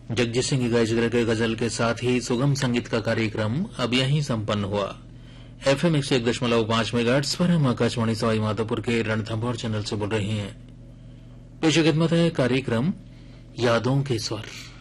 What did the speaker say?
जगजीत सिंह की गायत्री के गजल के साथ ही सुगम संगीत का कार्यक्रम अब यहीं संपन्न हुआ। FM 101.5 मेगाहर्ट्ज पर हम आकाशवाणी सवाई माधोपुर के रणथंभौर चैनल से बोल रहे हैं। पेश खिदमत है कार्यक्रम यादों के स्वर।